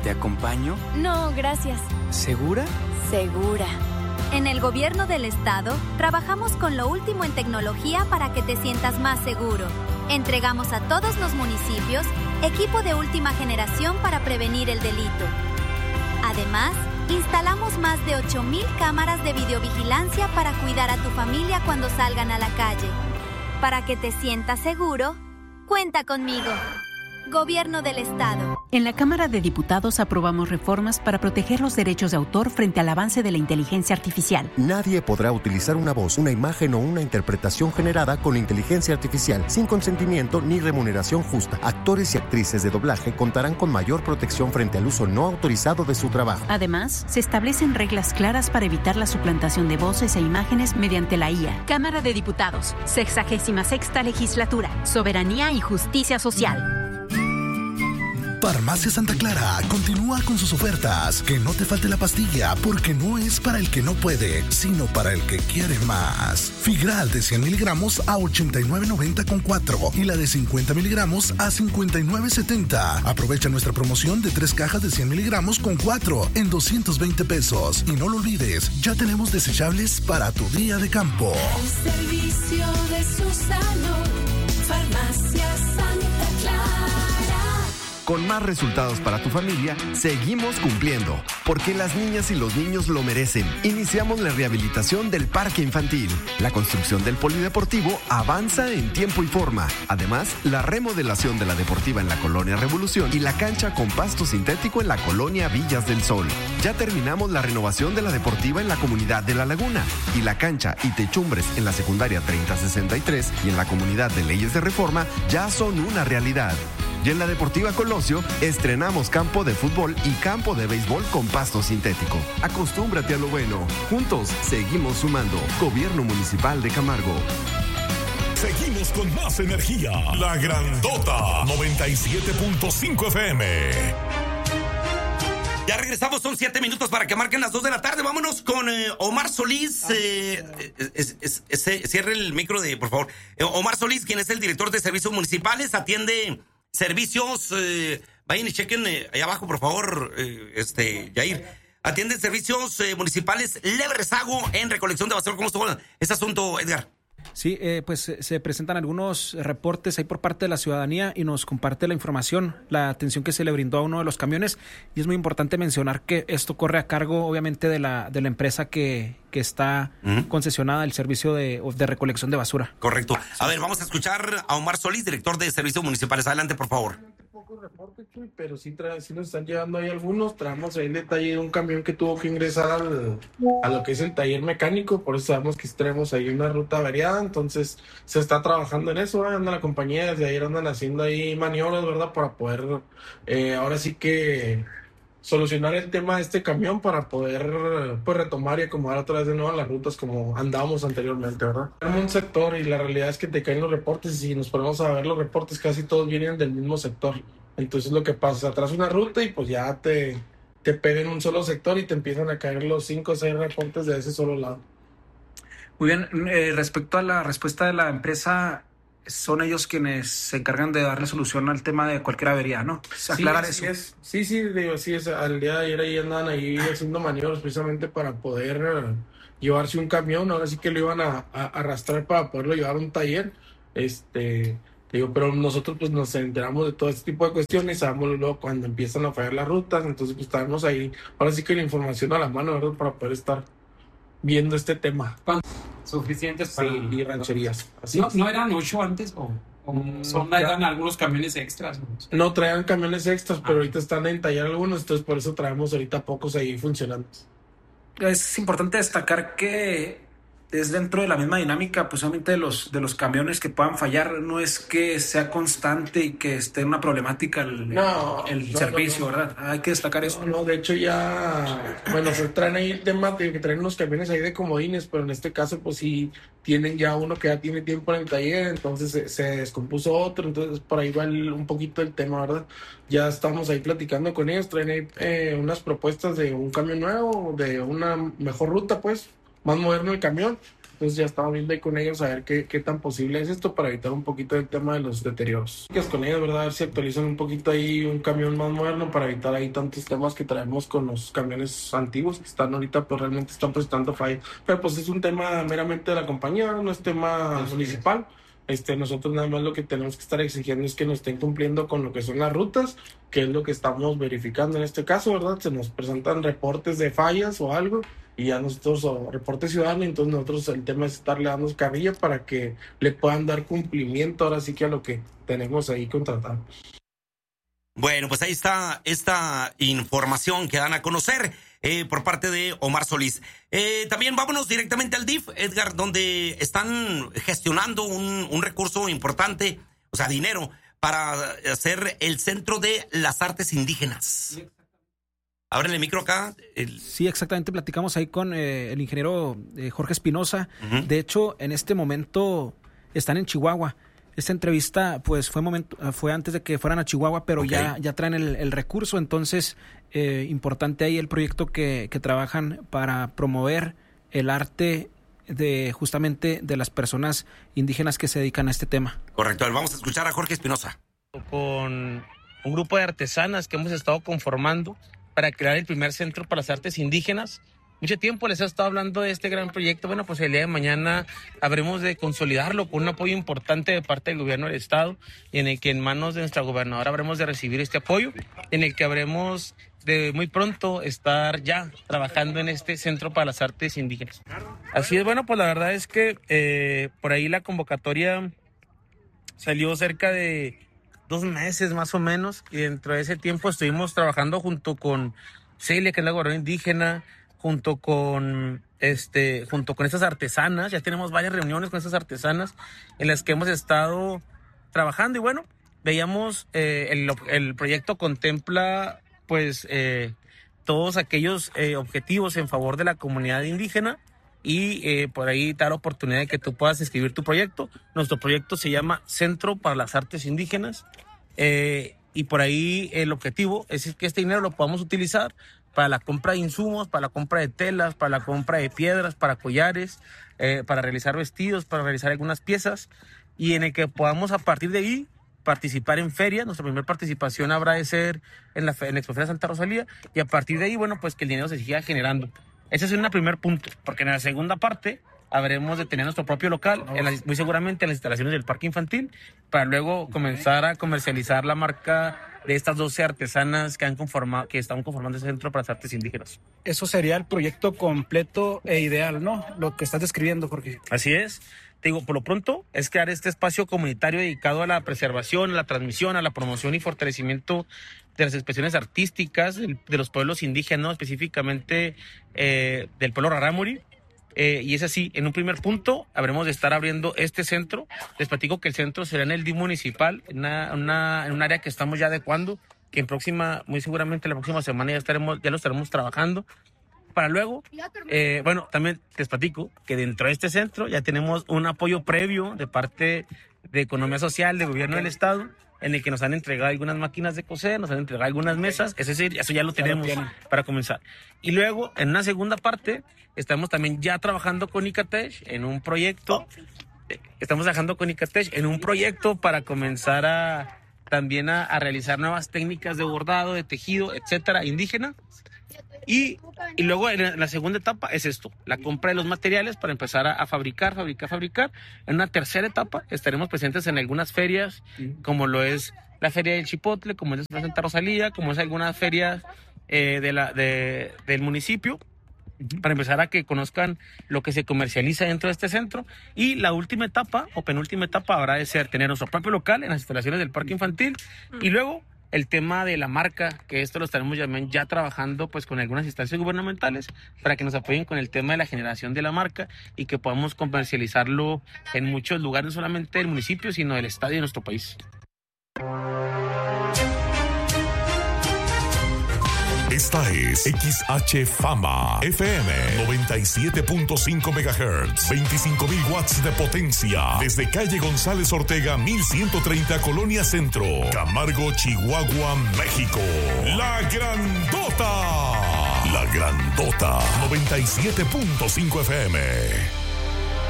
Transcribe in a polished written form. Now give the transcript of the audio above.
¿Te acompaño? No, gracias. ¿Segura? Segura. En el gobierno del estado, trabajamos con lo último en tecnología para que te sientas más seguro. Entregamos a todos los municipios equipo de última generación para prevenir el delito. Además, instalamos más de 8,000 cámaras de videovigilancia para cuidar a tu familia cuando salgan a la calle. Para que te sientas seguro, cuenta conmigo. Gobierno del Estado. En la Cámara de Diputados aprobamos reformas para proteger los derechos de autor frente al avance de la inteligencia artificial. Nadie podrá utilizar una voz, una imagen o una interpretación generada con inteligencia artificial sin consentimiento ni remuneración justa. Actores y actrices de doblaje contarán con mayor protección frente al uso no autorizado de su trabajo. Además, se establecen reglas claras para evitar la suplantación de voces e imágenes mediante la IA. Cámara de Diputados, 66ª Legislatura. Soberanía y justicia social. Farmacia Santa Clara continúa con sus ofertas. Que no te falte la pastilla, porque no es para el que no puede, sino para el que quiere más. Figral de 100 miligramos a 89.90 con 4 y la de 50 miligramos a 59.70. Aprovecha nuestra promoción de 3 cajas de 100 miligramos con 4 en 220 pesos. Y no lo olvides, ya tenemos desechables para tu día de campo. El servicio de su salud. Farmacia Santa Clara. Con más resultados para tu familia, seguimos cumpliendo, porque las niñas y los niños lo merecen. Iniciamos la rehabilitación del parque infantil. La construcción del polideportivo avanza en tiempo y forma. Además, la remodelación de la deportiva en la Colonia Revolución y la cancha con pasto sintético en la Colonia Villas del Sol. Ya terminamos la renovación de la deportiva en la comunidad de La Laguna y la cancha y techumbres en la secundaria 3063 y en la comunidad de Leyes de Reforma ya son una realidad. Y en la Deportiva Colosio estrenamos campo de fútbol y campo de béisbol con pasto sintético. Acostúmbrate a lo bueno. Juntos seguimos sumando. Gobierno Municipal de Camargo. Seguimos con más energía. La Grandota 97.5 FM. Ya regresamos, son 7 minutos para que marquen las 2 de la tarde. Vámonos con Omar Solís. Cierre el micro, por favor. Omar Solís, quien es el director de Servicios Municipales, atiende servicios, vayan y chequen allá abajo, por favor, Yair. Atienden servicios municipales leve rezago en recolección de basura. ¿Cómo estuvo ese asunto, Edgar? Sí, pues se presentan algunos reportes ahí por parte de la ciudadanía y nos comparte la información, la atención que se le brindó a uno de los camiones, y es muy importante mencionar que esto corre a cargo, obviamente, de la empresa que está concesionada el servicio de recolección de basura. Correcto. A ver, vamos a escuchar a Omar Solís, director de Servicios Municipales. Adelante, por favor. Pocos reportes, Chuy, pero sí nos están llevando ahí algunos. Traemos ahí el detalle de un camión que tuvo que ingresar a lo que es el taller mecánico, por eso sabemos que traemos ahí una ruta variada, entonces se está trabajando en eso, anda la compañía, desde ayer andan haciendo ahí maniobras, ¿verdad? Para poder, ahora sí que solucionar el tema de este camión para poder pues retomar y acomodar otra vez de nuevo las rutas como andábamos anteriormente, ¿verdad? Tenemos un sector y la realidad es que te caen los reportes y si nos ponemos a ver los reportes casi todos vienen del mismo sector. Entonces lo que pasa, atrás una ruta y pues ya te pegan un solo sector y te empiezan a caer los 5 o 6 reportes de ese solo lado. Muy bien, respecto a la respuesta de la empresa, son ellos quienes se encargan de darle solución al tema de cualquier avería, ¿no? Aclarar eso. Sí, al día de ayer ahí andan ahí haciendo maniobras precisamente para poder llevarse un camión, ahora sí que lo iban a arrastrar para poderlo llevar a un taller, pero nosotros pues nos enteramos de todo este tipo de cuestiones, sabemos luego cuando empiezan a fallar las rutas, entonces pues estábamos ahí, ahora sí que la información a la mano, ¿verdad? Para poder estar viendo este tema. Suficientes para... Sí, y rancherías. Así ¿No eran 8 antes o eran algunos camiones extras? No, traían camiones extras, pero ahorita están en taller algunos, entonces por eso traemos ahorita pocos ahí funcionando. Es importante destacar que es dentro de la misma dinámica, pues obviamente de los camiones que puedan fallar, no es que sea constante y que esté en una problemática el servicio, ¿verdad? Hay que destacar eso. No, de hecho ya, se traen ahí el tema de que traen unos camiones ahí de comodines, pero en este caso pues sí tienen ya uno que ya tiene tiempo en el taller, entonces se descompuso otro, entonces por ahí va un poquito el tema, ¿verdad? Ya estamos ahí platicando con ellos, traen ahí unas propuestas de un camión nuevo, de una mejor ruta pues, más moderno el camión, Entonces ya estamos viendo ahí con ellos a ver qué tan posible es esto para evitar un poquito el tema de los deterioros. Con ellos, ¿verdad? A ver si actualizan un poquito ahí un camión más moderno para evitar ahí tantos temas que traemos con los camiones antiguos que están ahorita, pues realmente están presentando fallas. Pero pues es un tema meramente de la compañía, no es tema municipal. Nosotros nada más lo que tenemos que estar exigiendo es que nos estén cumpliendo con lo que son las rutas, que es lo que estamos verificando en este caso, ¿verdad? Se nos presentan reportes de fallas o algo y ya nosotros, o reportes ciudadanos, entonces nosotros el tema es estarle dando carrilla para que le puedan dar cumplimiento ahora sí que a lo que tenemos ahí contratado. Bueno, pues ahí está esta información que dan a conocer por parte de Omar Solís. También vámonos directamente al DIF, Edgar, donde están gestionando un recurso importante, o sea, dinero, para hacer el Centro de las Artes Indígenas. Ábrele el micro acá. Sí, exactamente, platicamos ahí con el ingeniero Jorge Espinosa. Uh-huh. De hecho, en este momento están en Chihuahua. Esta entrevista pues fue antes de que fueran a Chihuahua, pero okay, ya traen el recurso. Entonces, importante ahí el proyecto que trabajan para promover el arte justamente de las personas indígenas que se dedican a este tema. Correcto, vamos a escuchar a Jorge Espinosa. Con un grupo de artesanas que hemos estado conformando para crear el primer centro para las artes indígenas. Mucho tiempo les he estado hablando de este gran proyecto. Bueno, pues el día de mañana habremos de consolidarlo con un apoyo importante de parte del gobierno del estado, y en el que en manos de nuestra gobernadora habremos de recibir este apoyo, en el que habremos de muy pronto estar ya trabajando en este centro para las artes indígenas. Así es, bueno, pues la verdad es que por ahí la convocatoria salió cerca de 2 meses más o menos, y dentro de ese tiempo estuvimos trabajando junto con Celia, que es la gobernadora indígena, junto con estas artesanas. Ya tenemos varias reuniones con estas artesanas en las que hemos estado trabajando, y bueno, veíamos el proyecto contempla pues todos aquellos objetivos en favor de la comunidad indígena, y por ahí da la oportunidad de que tú puedas inscribir tu proyecto. Nuestro proyecto se llama Centro para las Artes Indígenas, y por ahí el objetivo es que este dinero lo podamos utilizar para la compra de insumos, para la compra de telas, para la compra de piedras, para collares, para realizar vestidos, para realizar algunas piezas, y en el que podamos a partir de ahí participar en ferias. Nuestra primera participación habrá de ser en la Expoferia Santa Rosalía, y a partir de ahí, bueno, pues que el dinero se siga generando. Ese es un primer punto, porque en la segunda parte habremos de tener nuestro propio local, muy seguramente en las instalaciones del Parque Infantil, para luego comenzar a comercializar la marca de estas 12 artesanas que están conformando ese Centro para las Artes Indígenas. Eso sería el proyecto completo e ideal, ¿no? Lo que estás describiendo, Jorge. Así es. Te digo, por lo pronto es crear este espacio comunitario dedicado a la preservación, a la transmisión, a la promoción y fortalecimiento de las expresiones artísticas de los pueblos indígenas, ¿no? Específicamente del pueblo Rarámuri. Y es así, en un primer punto habremos de estar abriendo este centro. Les platico que el centro será en el DIF municipal, en un área que estamos ya adecuando, que muy seguramente la próxima semana ya lo estaremos trabajando. Para luego, bueno, también les platico que dentro de este centro ya tenemos un apoyo previo de parte de Economía Social, del gobierno del estado, en el que nos han entregado algunas máquinas de coser, nos han entregado algunas mesas, es decir, eso ya lo tenemos para comenzar. Y luego, en una segunda parte, estamos también ya trabajando con Icatech en un proyecto, para comenzar también a realizar nuevas técnicas de bordado, de tejido, etcétera, indígena. Y luego en la segunda etapa es esto, la compra de los materiales para empezar a fabricar. En una tercera etapa estaremos presentes en algunas ferias, como lo es la Feria del Chipotle, como es la Santa Rosalía, como es algunas ferias del municipio, para empezar a que conozcan lo que se comercializa dentro de este centro. Y la última etapa, o penúltima etapa, habrá de ser tener nuestro propio local en las instalaciones del Parque Infantil, y luego el tema de la marca, que esto lo estaremos ya trabajando pues con algunas instancias gubernamentales para que nos apoyen con el tema de la generación de la marca y que podamos comercializarlo en muchos lugares, no solamente del municipio, sino del estado y de nuestro país. Esta es XH Fama FM 97.5 MHz, 25,000 watts de potencia, desde calle González Ortega 1130, Colonia Centro, Camargo, Chihuahua, México. La Grandota 97.5 FM.